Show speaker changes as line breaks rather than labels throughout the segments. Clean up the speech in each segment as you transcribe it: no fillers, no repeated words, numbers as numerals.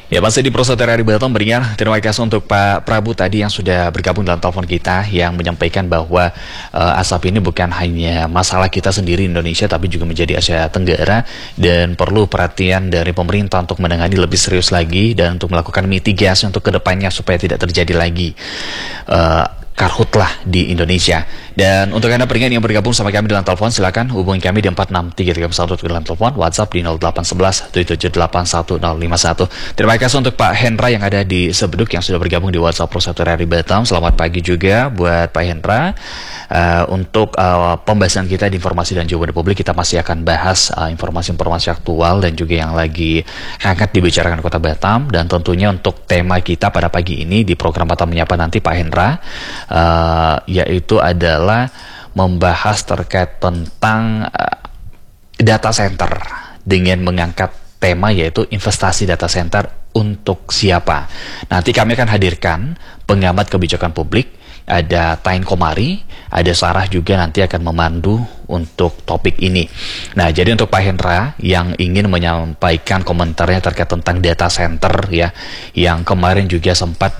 Ya, masih di Prosoter dari Batam berikan. Terima kasih untuk Pak Prabu tadi yang sudah bergabung dalam telepon kita yang menyampaikan bahwa asap ini bukan hanya masalah kita sendiri Indonesia tapi juga menjadi Asia Tenggara dan perlu perhatian dari pemerintah untuk menangani lebih serius lagi dan untuk melakukan mitigasi untuk kedepannya supaya tidak terjadi lagi karhutlah di Indonesia. Dan untuk Anda peringat yang bergabung sama kami dalam telepon, silakan hubungi kami di 46331 dalam telepon, WhatsApp di 0811 7781051. Terima kasih untuk Pak Hendra yang ada di Sebeduk yang sudah bergabung di WhatsApp Prosoter dari Batam. Selamat pagi juga buat Pak Hendra. Untuk pembahasan kita di informasi dan jawaban publik, kita masih akan bahas informasi-informasi aktual dan juga yang lagi hangat dibicarakan Kota Batam. Dan tentunya untuk tema kita pada pagi ini di program Batam Menyapa nanti Pak Hendra, yaitu adalah membahas terkait tentang data center dengan mengangkat tema yaitu investasi data center untuk siapa. Nanti kami akan hadirkan pengamat kebijakan publik, ada Tain Komari, ada Sarah juga nanti akan memandu untuk topik ini. Nah, jadi untuk Pak Hendra yang ingin menyampaikan komentarnya terkait tentang data center ya, yang kemarin juga sempat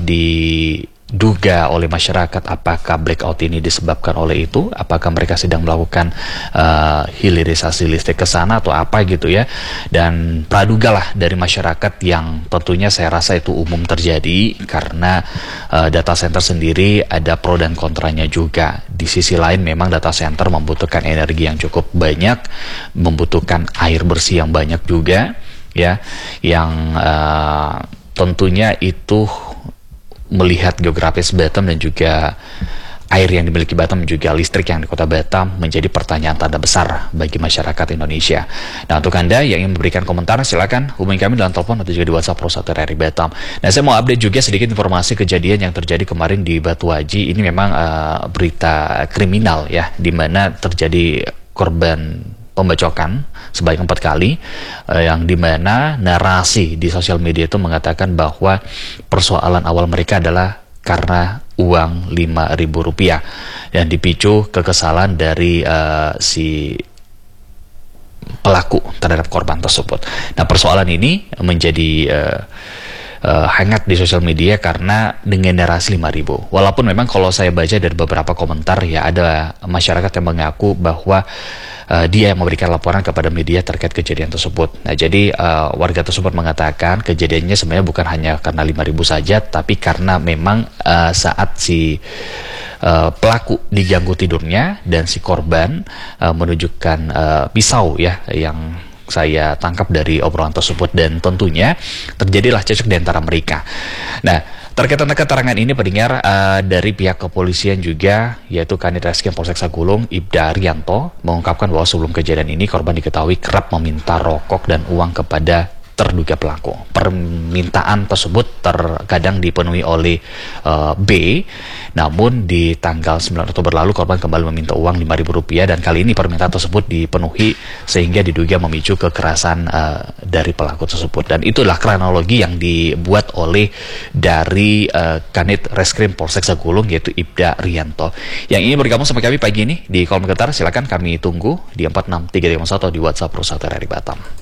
diduga oleh masyarakat apakah blackout ini disebabkan oleh itu, apakah mereka sedang melakukan hilirisasi listrik ke sana atau apa gitu ya, dan praduga lah dari masyarakat yang tentunya saya rasa itu umum terjadi karena data center sendiri ada pro dan kontranya juga. Di sisi lain memang data center membutuhkan energi yang cukup banyak, membutuhkan air bersih yang banyak juga ya, yang tentunya itu melihat geografis Batam dan juga air yang dimiliki Batam juga listrik yang di Kota Batam menjadi pertanyaan tanda besar bagi masyarakat Indonesia. Nah, untuk Anda yang ingin memberikan komentar silakan hubungi kami dalam telepon atau juga di WhatsApp Prosoter dari Batam. Nah, saya mau update juga sedikit informasi kejadian yang terjadi kemarin di Batu Haji. Ini memang berita kriminal ya, di mana terjadi korban pembacokan sebanyak 4 kali, yang dimana narasi di sosial media itu mengatakan bahwa persoalan awal mereka adalah karena uang Rp5.000 dan dipicu kekesalan dari si pelaku terhadap korban tersebut. Nah, persoalan ini menjadi hangat di sosial media karena dengan narasi 5.000. Walaupun memang kalau saya baca dari beberapa komentar ya, ada masyarakat yang mengaku bahwa dia yang memberikan laporan kepada media terkait kejadian tersebut. Nah, jadi warga tersebut mengatakan kejadiannya sebenarnya bukan hanya karena 5.000 saja, tapi karena memang saat si pelaku diganggu tidurnya dan si korban menunjukkan pisau ya, yang saya tangkap dari obrolan tersebut, dan tentunya terjadilah cekcok di antara mereka. Nah, terkait tentang keterangan ini pendengar dari pihak kepolisian juga, yaitu Kanit Reskrim Polsek Sagulung, Ibda Arianto, mengungkapkan bahwa sebelum kejadian ini korban diketahui kerap meminta rokok dan uang kepada terduga pelaku. Permintaan tersebut terkadang dipenuhi oleh B, namun di tanggal 9 Oktober lalu korban kembali meminta uang Rp5.000 dan kali ini permintaan tersebut dipenuhi sehingga diduga memicu kekerasan dari pelaku tersebut. Dan itulah kronologi yang dibuat oleh dari Kanit Reskrim Polsek Sagulung, yaitu Ibda Rianto. Yang ingin bergabung sama kami pagi ini di kolom komentar silakan kami tunggu di 46331 di WhatsApp Prosoter dari Batam.